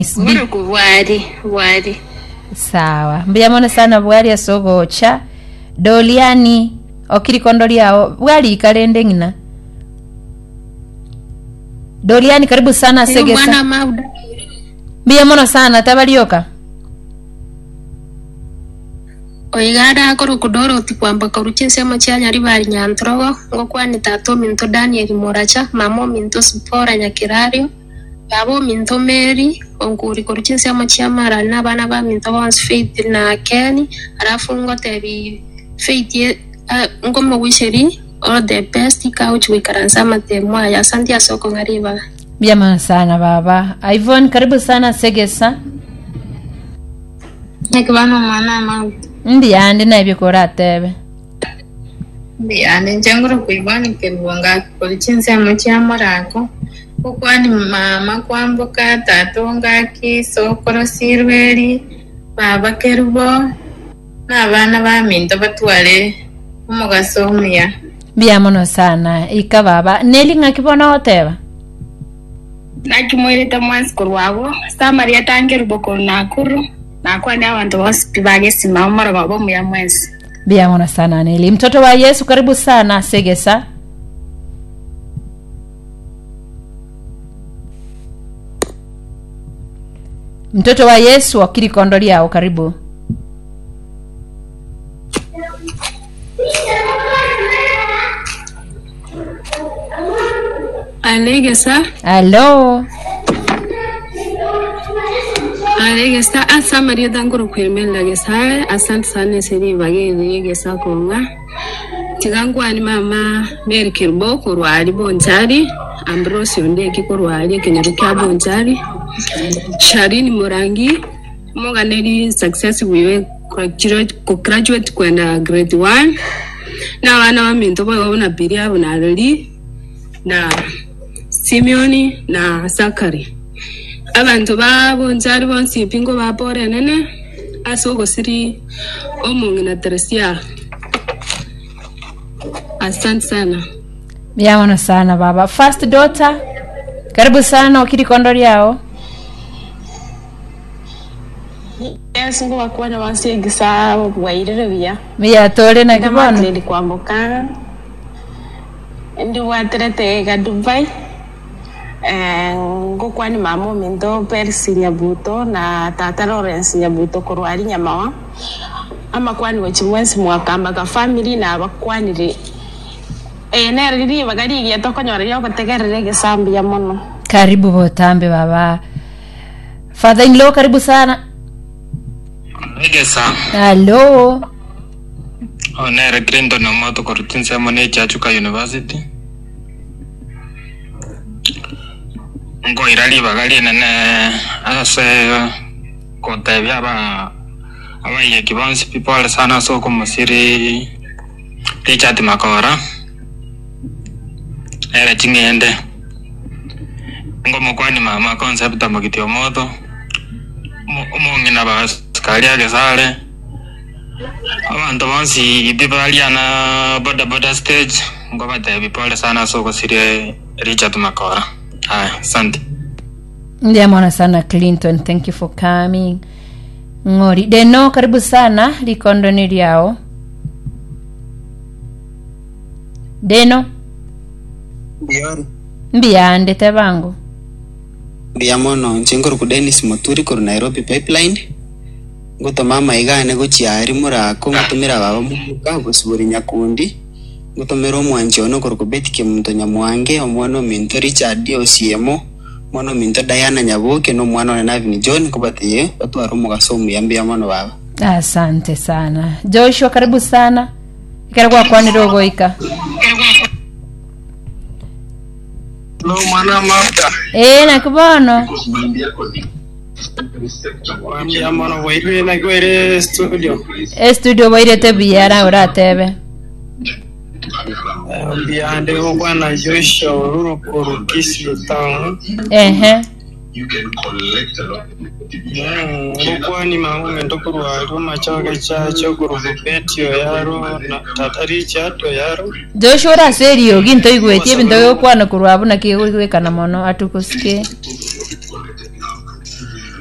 Mbona kuwari. Sawa. Mbiyamona sana bwari asogocha. Doliani okiri kondoli yao bwari ikalende ngina. Doliani karibu sana segesa. Mwana mauda. Mbiyamona sana tabalioka. Oigara akoro kudoro tikwamba karuchinse machanya ribari nyantrogo ngokwani tato minto Daniel Moracha mamo minto Sipora Nyakirario babo minto Mary onkuri karuchinse machama na bana ba minto Once Faith na Kenny alafu ngotebi Faith ngomo wisheri all the best couch wikaranza matemwa ya santia soko ngariba. Biyamona sana baba. Ivon karibu sana segesa. Nekibano mwana mauda. Mbiyande na ibikora tebe. Mbiyande njengoro kuibani kebuanga kulichinse mucyamorako kukwani mama kwambuka tatonga ki sokoro sirweri baba kerubo n'abana baminto batwale umugasomya. Biyamona sana ika baba neli ngakibona oteba. Nakimwirite mwansikuru wabo Samaria tangeru boko nakuru nakwani abantu bose bagesima umara babo mu ya mwezi. Biyamona sana neli mtoto wa Yesu karibu sana segesa. Mtoto wa Yesu akiri kondoli yao karibu. Alegesa. Hello. Alegesa asa Maria dangoro kwemela gesa asante sana seri bagere gesa konga. Tigangwani mama Mary Kirbo kurwali bonjari Ambrose Ondeki kurwali kenyaruka bonjari Sharini Murangi Moganeri success wiwe graduate kwenda grade 1 na wana wa minto babo na biria na Lili na Simeoni na Zakari abantu babo njari bonsi pingo bapore nene asogo siri omungi na Teresia. Asante sana. Biyamona sana baba. First daughter karibu sana ukiri kondoli yao. Yes, ngo wakwana wasigisa wairire bya. Biya tole na kibono. Ndi kwambuka. Ndi waterete ga Dubai. Ngo kwani mamo mindo Percy Nyabuto na tata Lawrence Nyabuto kurwali nyamawa. Ama kwani wachiwensi mwakamba ka family na bakwanire neriri bagari ya tokonyora yo bategerere gesambi ya mono. Karibu botambe baba. Father in law karibu sana. Egesa. Hello. Onere Grendo na mato korutinse mone Chachuka University. Ngo irali bagali nene ase kotebya ba abaye kibansi people sana so kumusiri Richard Makora. Era chingende. Ngo mokwani mama concept amagitio moto. Umongi na basikali agesale. Abantu bonsi bibaliana boda stage ngo batebi pole sana so kusiri Richard Makora. Asante. Ndiyamona sana Clinton, thank you for coming. Ngori Deno karibu sana likondo niliao. Deno Biyari. Mbiyande tebangu. Biyamono nchengoro ku Dennis Muturi ku Nairobi pipeline. Ngoto mama igane go chiari murako ngotomera baba muka gusuburi nyakundi. Ngotomero mwanjono ku Betike muntu nyamwange omwana minto Richard Osiemo. Mwana minto Diana Nyaboke no mwana na Navin John kubatiye batwara umugasomu yambiya mono baba. Asante sana. Joshua karibu sana. Ikaragwa kwani rogoika. No mwana mafta. Nakubono. Wambia mono waire na kwere studio. Studio waire tebiyara ora tebe. Wambia ande bwana Joshua urukuru kisi town. You can collect a lot of kwani mahume ndokuru aruma choge chacho kurubetio yaro na tatari chato yaro Joshua serio ginto igwetie binto yo kwana kurwabu na kiwe kana mono atukusike